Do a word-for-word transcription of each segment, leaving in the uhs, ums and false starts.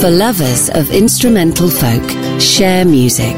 For lovers of instrumental folk, Share Music.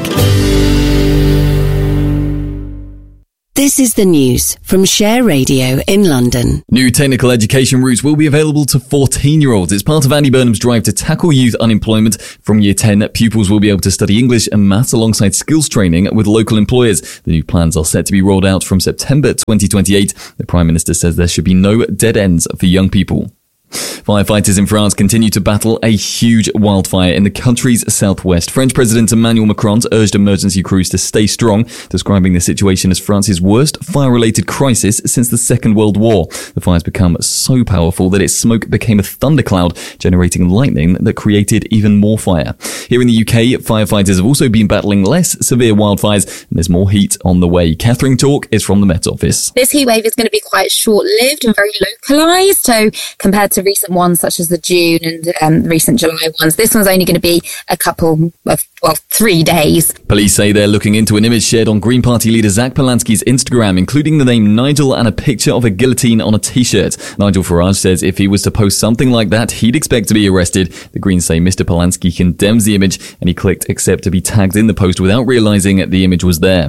This is the news from Share Radio in London. New technical education routes will be available to fourteen-year-olds. It's part of Andy Burnham's drive to tackle youth unemployment. From year ten, pupils will be able to study English and maths alongside skills training with local employers. The new plans are set to be rolled out from September twenty twenty-eight. The Prime Minister says there should be no dead ends for young people. Firefighters in France continue to battle a huge wildfire in the country's southwest. French President Emmanuel Macron urged emergency crews to stay strong, describing the situation as France's worst fire-related crisis since the Second World War. The fire's become so powerful that its smoke became a thundercloud, generating lightning that created even more fire. Here in the U K, firefighters have also been battling less severe wildfires, and there's more heat on the way. Catherine Talk is from the Met Office. This heatwave is going to be quite short-lived and very localised, so compared to recent ones such as the June and um, recent July ones, this one's only going to be a couple of, well, three days. Police say they're looking into an image shared on Green Party leader Zach Polanski's Instagram, including the name Nigel and a picture of a guillotine on a t-shirt. Nigel Farage says if he was to post something like that, he'd expect to be arrested. The Greens say Mister Polanski condemns the image, and he clicked accept to be tagged in the post without realising the image was there.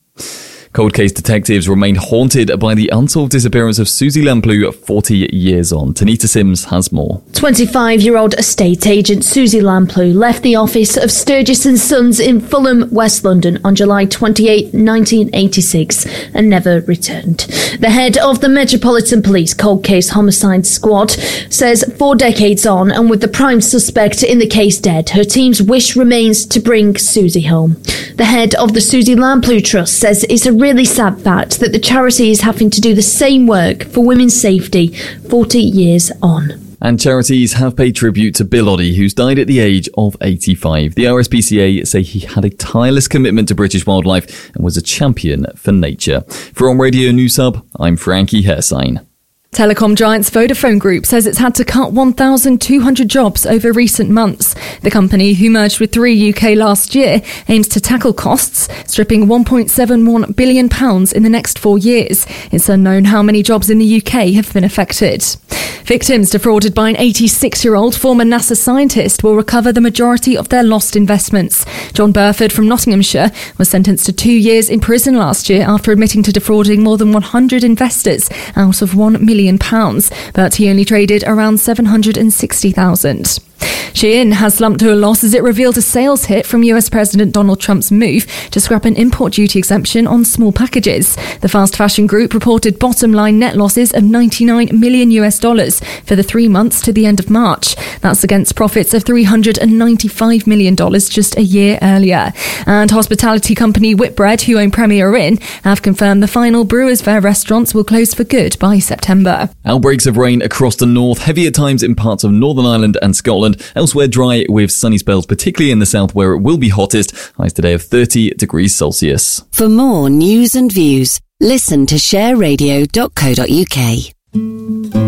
Cold case detectives remain haunted by the unsolved disappearance of Susie Lamplugh forty years on. Tanita Sims has more. twenty-five-year-old estate agent Susie Lamplugh left the office of Sturgis and Sons in Fulham, West London on July twenty-eighth, nineteen eighty-six and never returned. The head of the Metropolitan Police Cold Case Homicide Squad says four decades on and with the prime suspect in the case dead, her team's wish remains to bring Susie home. The head of the Susie Lamplugh Trust says it's a really sad fact that the charity is having to do the same work for women's safety forty years on. And charities have paid tribute to Bill Oddie, who's died at the age of eighty-five. The R S P C A say he had a tireless commitment to British wildlife and was a champion for nature. For On Radio News Hub, I'm Frankie Hersign. Telecom giants Vodafone Group says it's had to cut one thousand two hundred jobs over recent months. The company, who merged with Three U K last year, aims to tackle costs, stripping one point seven one billion pounds in the next four years. It's unknown how many jobs in the U K have been affected. Victims defrauded by an eighty-six-year-old former NASA scientist will recover the majority of their lost investments. John Burford from Nottinghamshire was sentenced to two years in prison last year after admitting to defrauding more than one hundred investors out of one million pounds, but he only traded around seven hundred sixty thousand. Shein has slumped to a loss as it revealed a sales hit from U S President Donald Trump's move to scrap an import duty exemption on small packages. The fast fashion group reported bottom line net losses of ninety-nine million US dollars for the three months to the end of March. That's against profits of three hundred ninety-five million dollars just a year earlier. And hospitality company Whitbread, who own Premier Inn, have confirmed the final Brewers Fayre restaurants will close for good by September. Outbreaks of rain across the north, heavy at times in parts of Northern Ireland and Scotland. Elsewhere dry with sunny spells, particularly in the south where it will be hottest. Highs today of thirty degrees Celsius. For more news and views, listen to share radio dot co dot uk.